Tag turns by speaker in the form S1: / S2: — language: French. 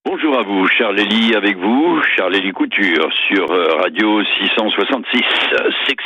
S1: Bonjour à vous, Charles Elie avec vous, Charles Elie Couture sur Radio 666,